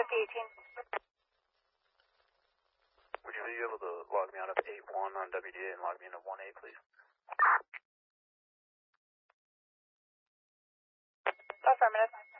5018. Would you be able to log me out of 8-1 on WDA and log me into 1A, please? Affirmative.